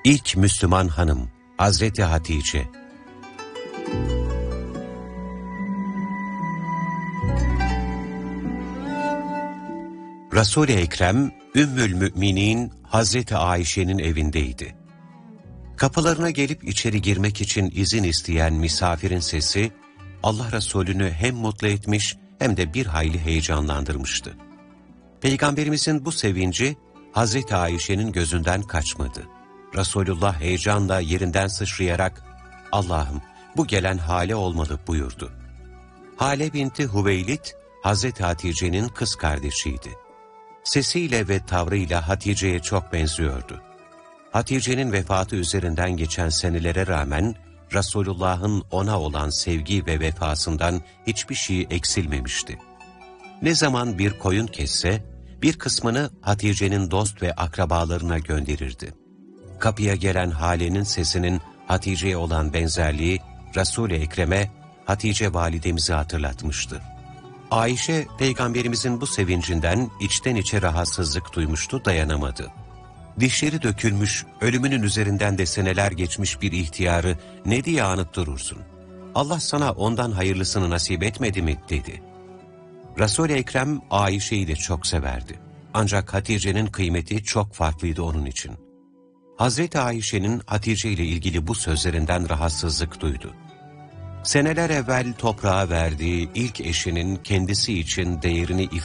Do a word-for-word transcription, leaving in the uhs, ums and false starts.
İlk Müslüman hanım Hazreti Hatice. Resul-i Ekrem, Ümmül Müminin Hazreti Ayşe'nin evindeydi. Kapılarına gelip içeri girmek için izin isteyen misafirin sesi, Allah Resulü'nü hem mutlu etmiş hem de bir hayli heyecanlandırmıştı. Peygamberimizin bu sevinci, Hazreti Ayşe'nin gözünden kaçmadı. Resulullah heyecanla yerinden sıçrayarak, Allah'ım bu gelen Hale olmalı buyurdu. Hale binti Hüveylid, Hazreti Hatice'nin kız kardeşiydi. Sesiyle ve tavrıyla Hatice'ye çok benziyordu. Hatice'nin vefatı üzerinden geçen senelere rağmen, Resulullah'ın ona olan sevgi ve vefasından hiçbir şey eksilmemişti. Ne zaman bir koyun kesse, bir kısmını Hatice'nin dost ve akrabalarına gönderirdi. Kapıya gelen Hale'nin sesinin Hatice'ye olan benzerliği, Resul-i Ekrem'e Hatice validemizi hatırlatmıştı. Ayşe, Peygamberimizin bu sevincinden içten içe rahatsızlık duymuştu, dayanamadı. Dişleri dökülmüş, ölümünün üzerinden de seneler geçmiş bir ihtiyarı ne diye anıp durursun? Allah sana ondan hayırlısını nasip etmedi mi? Dedi. Resul-i Ekrem Ayşe'yi de çok severdi. Ancak Hatice'nin kıymeti çok farklıydı onun için. Hazreti Ayşe'nin Hatice ile ilgili bu sözlerinden rahatsızlık duydu. Seneler evvel toprağa verdiği ilk eşinin kendisi için değerini ifade